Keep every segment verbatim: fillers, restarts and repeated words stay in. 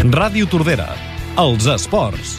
Ràdio Tordera, els esports.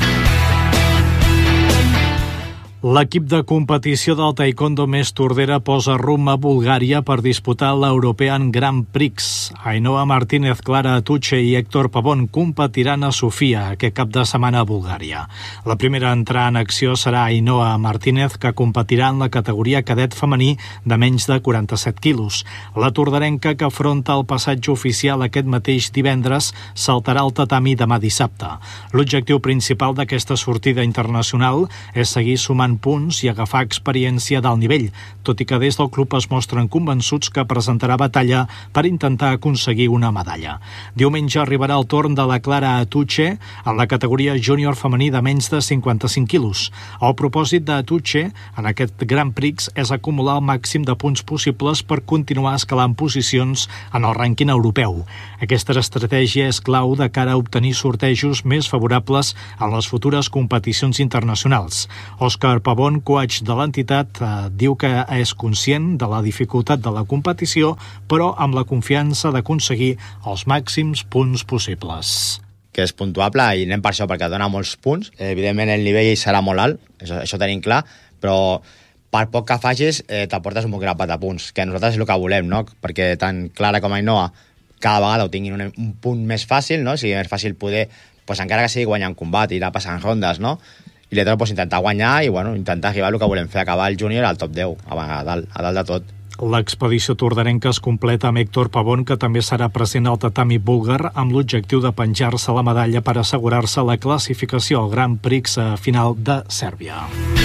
L'equip de competició del taekwondo més Tordera posa rumb a Bulgària per disputar l'European Grand Prix. Ainhoa Martínez, Clara Atuche i Héctor Pavón competiran a Sofia aquest cap de setmana a Bulgària. La primera a entrar en acció serà Ainhoa Martínez, que competirà en la categoria cadet femení de menys de quaranta-set quilos. La torderenca, que afronta el passatge oficial aquest mateix divendres, saltarà al tatami demà dissabte. L'objectiu principal d'aquesta sortida internacional és seguir sumant punts i agafar experiència d'alt nivell, tot i que des del club es mostren convençuts que presentarà batalla per intentar aconseguir una medalla. Diumenge arribarà el torn de la Clara Atuche en la categoria júnior femení de menys de cinquanta-cinc quilos. El propòsit d'Atuche en aquest Grand Prix és acumular el màxim de punts possibles per continuar escalant posicions en el rànquing europeu. Aquesta estratègia és clau de cara a obtenir sortejos més favorables en les futures competicions internacionals. Òscar Pavón, coach de l'entitat, eh, diu que és conscient de la dificultat de la competició, però amb la confiança d'aconseguir els màxims punts possibles. Que és puntuable i anem per això, perquè dona molts punts. Evidentment el nivell serà molt alt, això, això ho tenim clar, però per poc que facis eh, t'aportes un bon grapat de punts, que nosaltres és el que volem, no? Perquè tant Clara com Ainhoa cada vegada ho tinguin un, un punt més fàcil, no? O sigui, més fàcil poder, pues, encara que sigui guanyant combat, ir a passant rondes, no? I l'altre, pues, intentar guanyar i bueno, intentar arribar al que volem fer, acabar el júnior al top deu, a dalt, a dalt de tot. L'expedició torderenca es completa amb Héctor Pavón, que també serà present al tatami búlgar amb l'objectiu de penjar-se la medalla per assegurar-se la classificació al Grand Prix final de Sèrbia.